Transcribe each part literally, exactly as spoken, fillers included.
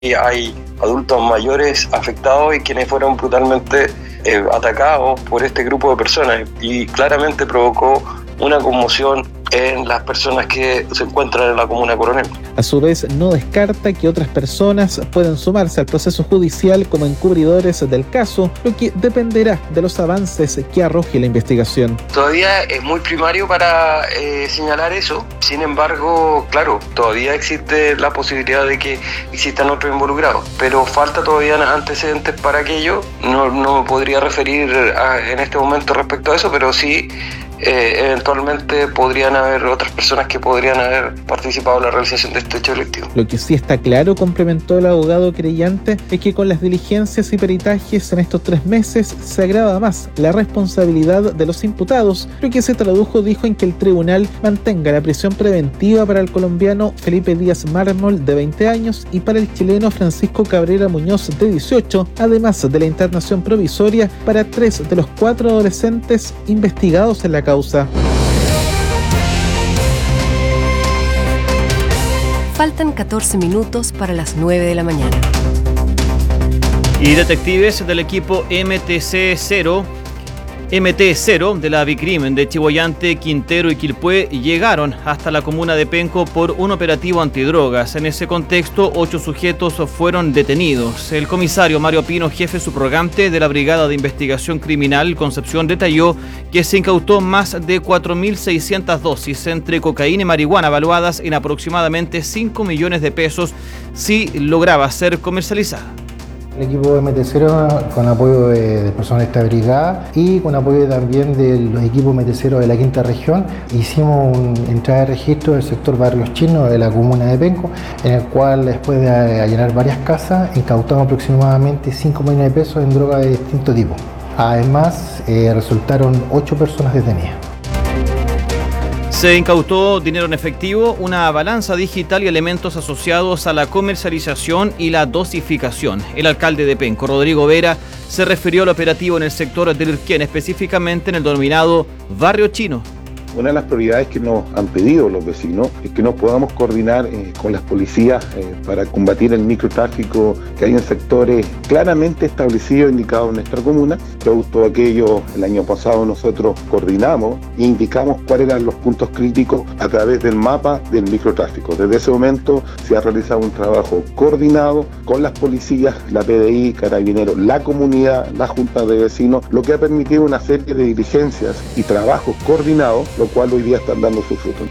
hay adultos mayores afectados y quienes fueron brutalmente eh, atacados por este grupo de personas, y claramente provocó una conmoción en las personas que se encuentran en la comuna Coronel. A su vez, no descarta que otras personas puedan sumarse al proceso judicial como encubridores del caso, lo que dependerá de los avances que arroje la investigación. Todavía es muy primario para eh, señalar eso. Sin embargo, claro, todavía existe la posibilidad de que existan otros involucrados, pero falta todavía antecedentes para aquello. No, no me podría referir a, en este momento respecto a eso, pero sí Eh, eventualmente podrían haber otras personas que podrían haber participado en la realización de este hecho delictivo. Lo que sí está claro, complementó el abogado creyente, es que con las diligencias y peritajes en estos tres meses se agrava más la responsabilidad de los imputados, lo que se tradujo, dijo, en que el tribunal mantenga la prisión preventiva para el colombiano Felipe Díaz Mármol, de veinte años, y para el chileno Francisco Cabrera Muñoz, de dieciocho, además de la internación provisoria para tres de los cuatro adolescentes investigados en la causa. Causa. Faltan catorce minutos para las nueve de la mañana. Y detectives del equipo M T C cero, M T cero de la Vicrim de Chihuayante, Quintero y Quilpué llegaron hasta la comuna de Penco por un operativo antidrogas. En ese contexto, ocho sujetos fueron detenidos. El comisario Mario Pino, jefe subrogante de la Brigada de Investigación Criminal Concepción, detalló que se incautó más de cuatro mil seiscientas dosis entre cocaína y marihuana, valuadas en aproximadamente cinco millones de pesos, si lograba ser comercializada. El equipo M T cero, con apoyo de, de personal de esta brigada y con apoyo también de los equipos M T cero de la quinta región, hicimos una entrada de registro del sector Barrios Chinos de la comuna de Penco, en el cual, después de allanar varias casas, incautamos aproximadamente cinco millones de pesos en droga de distinto tipo. Además, eh, resultaron ocho personas detenidas. Se incautó dinero en efectivo, una balanza digital y elementos asociados a la comercialización y la dosificación. El alcalde de Penco, Rodrigo Vera, se refirió al operativo en el sector del Irquén, específicamente en el denominado Barrio Chino. Una de las prioridades que nos han pedido los vecinos es que nos podamos coordinar eh, con las policías eh, para combatir el microtráfico que hay en sectores claramente establecidos e indicados en nuestra comuna. Producto de aquello, el año pasado nosotros coordinamos e indicamos cuáles eran los puntos críticos a través del mapa del microtráfico. Desde ese momento se ha realizado un trabajo coordinado con las policías, la P D I, Carabineros, la comunidad, la junta de vecinos, lo que ha permitido una serie de diligencias y trabajos coordinados, lo cual hoy día están dando sus frutos.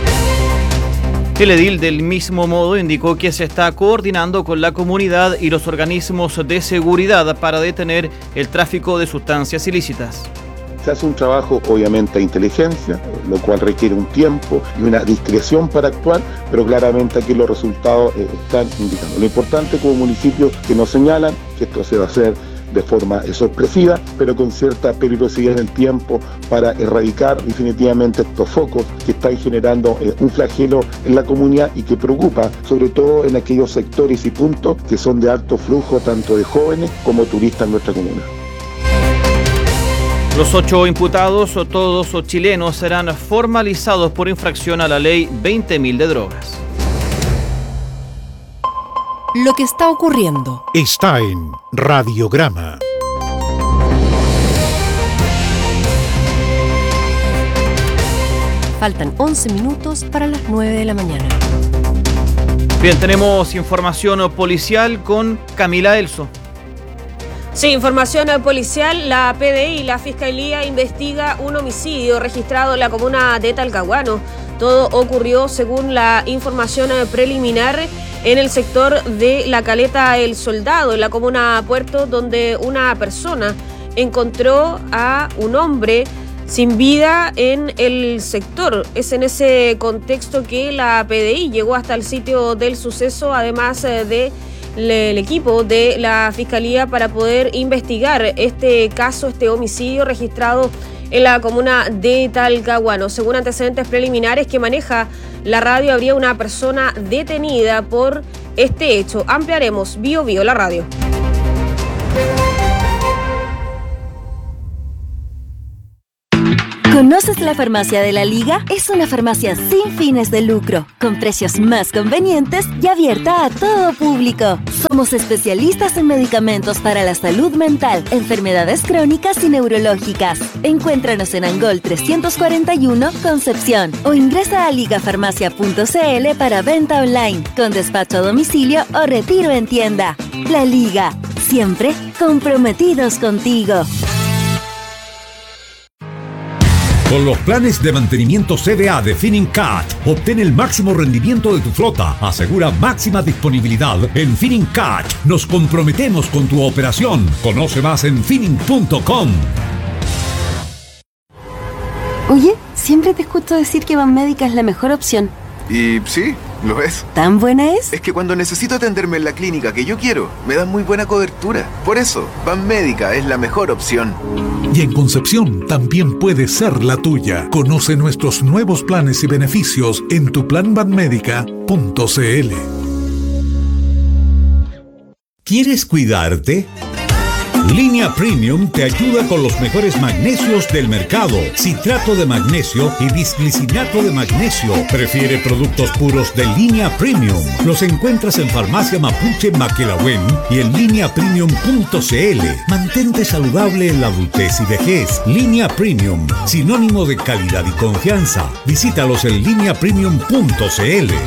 El edil, del mismo modo, indicó que se está coordinando con la comunidad y los organismos de seguridad para detener el tráfico de sustancias ilícitas. Se hace un trabajo, obviamente, de inteligencia, lo cual requiere un tiempo y una discreción para actuar, pero claramente aquí los resultados eh, están indicando. Lo importante como municipio que nos señalan que esto se va a hacer de forma eh, sorpresiva, pero con cierta peligrosidad en el tiempo, para erradicar definitivamente estos focos que están generando eh, un flagelo en la comunidad y que preocupa, sobre todo en aquellos sectores y puntos que son de alto flujo tanto de jóvenes como turistas en nuestra comuna. Los ocho imputados, o todos o chilenos, serán formalizados por infracción a la ley veinte mil de drogas. Lo que está ocurriendo está en Radiograma. Faltan once minutos para las nueve de la mañana. Bien, tenemos información policial con Camila Elso. Sí, información policial. La P D I y la Fiscalía investiga un homicidio registrado en la comuna de Talcahuano. Todo ocurrió, según la información preliminar, en el sector de la Caleta El Soldado, en la comuna Puerto, donde una persona encontró a un hombre sin vida en el sector. Es en ese contexto que la P D I llegó hasta el sitio del suceso, además de el equipo de la Fiscalía, para poder investigar este caso, este homicidio registrado en la comuna de Talcahuano. Según antecedentes preliminares que maneja la radio, habría una persona detenida por este hecho. Ampliaremos Bio Bio, la radio. ¿Conoces la farmacia de la Liga? Es una farmacia sin fines de lucro, con precios más convenientes y abierta a todo público. Somos especialistas en medicamentos para la salud mental, enfermedades crónicas y neurológicas. Encuéntranos en Angol trescientos cuarenta y uno, Concepción, o ingresa a ligafarmacia punto c l para venta online, con despacho a domicilio o retiro en tienda. La Liga, siempre comprometidos contigo. Con los planes de mantenimiento C D A de Finincat, obtén el máximo rendimiento de tu flota. Asegura máxima disponibilidad. En Finincat nos comprometemos con tu operación. Conoce más en finning punto com. Oye, siempre te escucho decir que Banmédica es la mejor opción. Y sí, lo es. ¿Tan buena es? Es que cuando necesito atenderme en la clínica que yo quiero, me dan muy buena cobertura. Por eso, Banmédica es la mejor opción. Y en Concepción también puede ser la tuya. Conoce nuestros nuevos planes y beneficios en tu plan banmédica punto c l. ¿Quieres cuidarte? Línea Premium te ayuda con los mejores magnesios del mercado. Citrato de magnesio y bisglicinato de magnesio. Prefiere productos puros de Línea Premium. Los encuentras en Farmacia Mapuche Maquelahuen y en línea premium punto c l. Mantente saludable en la adultez y vejez. Línea Premium, sinónimo de calidad y confianza. Visítalos en línea premium punto c l.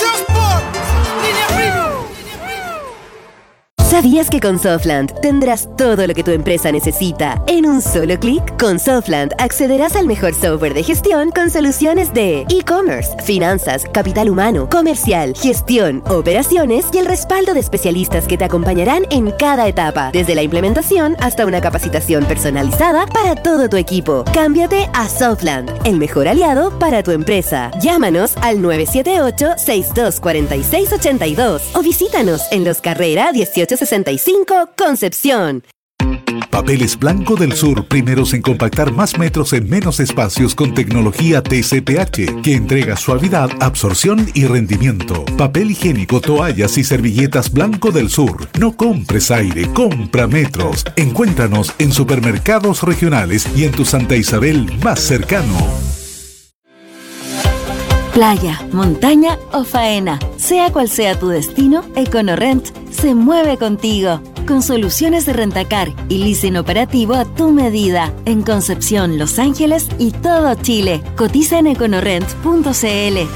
¿Sabías que con Softland tendrás todo lo que tu empresa necesita en un solo clic? Con Softland accederás al mejor software de gestión con soluciones de e-commerce, finanzas, capital humano, comercial, gestión, operaciones y el respaldo de especialistas que te acompañarán en cada etapa, desde la implementación hasta una capacitación personalizada para todo tu equipo. Cámbiate a Softland, el mejor aliado para tu empresa. Llámanos al nueve siete ocho, seis dos cuatro seis ocho dos o visítanos en Los Carrera dieciocho sesenta y cinco, Concepción. Papeles Blanco del Sur, primeros en compactar más metros en menos espacios con tecnología T C P H, que entrega suavidad, absorción y rendimiento. Papel higiénico, toallas y servilletas Blanco del Sur. No compres aire, compra metros. Encuéntranos en supermercados regionales y en tu Santa Isabel más cercano. Playa, montaña o faena, sea cual sea tu destino, EconoRent se mueve contigo. Con soluciones de rentacar y leasing operativo a tu medida. En Concepción, Los Ángeles y todo Chile. Cotiza en econorent punto c l.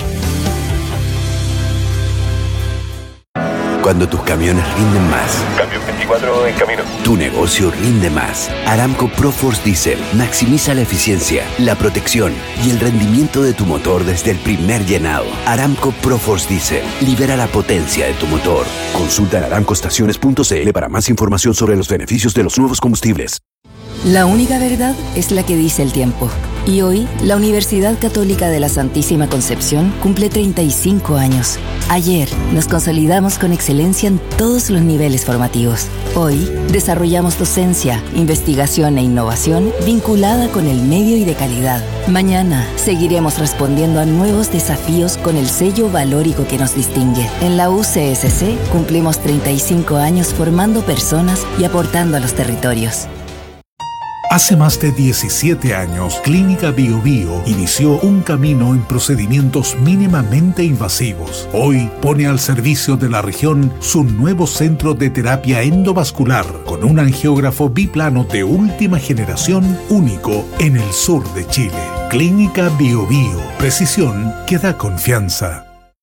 Cuando tus camiones rinden más. Cambio veinticuatro en camino. Tu negocio rinde más. Aramco ProForce Diesel maximiza la eficiencia, la protección y el rendimiento de tu motor desde el primer llenado. Aramco ProForce Diesel libera la potencia de tu motor. Consulta en aramco estaciones punto c l para más información sobre los beneficios de los nuevos combustibles. La única verdad es la que dice el tiempo. Y hoy, la Universidad Católica de la Santísima Concepción cumple treinta y cinco años. Ayer, nos consolidamos con excelencia en todos los niveles formativos. Hoy, desarrollamos docencia, investigación e innovación vinculada con el medio y de calidad. Mañana, seguiremos respondiendo a nuevos desafíos con el sello valórico que nos distingue. En la U C S C, cumplimos treinta y cinco años formando personas y aportando a los territorios. Hace más de diecisiete años, Clínica Bio Bio inició un camino en procedimientos mínimamente invasivos. Hoy pone al servicio de la región su nuevo centro de terapia endovascular con un angiógrafo biplano de última generación único en el sur de Chile. Clínica Bio Bio, precisión que da confianza.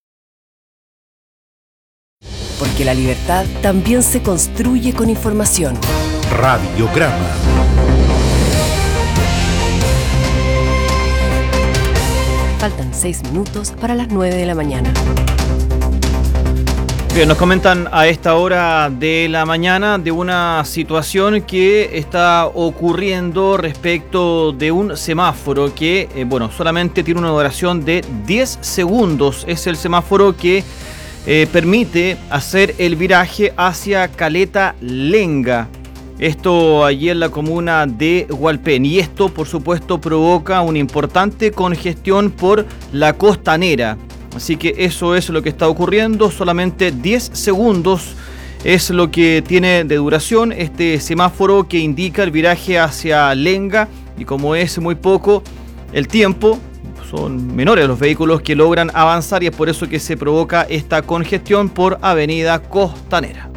Porque la libertad también se construye con información. Radiograma. Faltan seis minutos para las nueve de la mañana. Bien, nos comentan a esta hora de la mañana de una situación que está ocurriendo respecto de un semáforo que, eh, bueno, solamente tiene una duración de diez segundos. Es el semáforo que eh, permite hacer el viraje hacia Caleta Lenga. Esto allí en la comuna de Hualpén, y esto por supuesto provoca una importante congestión por la costanera. Así que eso es lo que está ocurriendo, solamente diez segundos es lo que tiene de duración este semáforo que indica el viraje hacia Lenga, y como es muy poco, el tiempo. Son menores los vehículos que logran avanzar y es por eso que se provoca esta congestión por Avenida Costanera.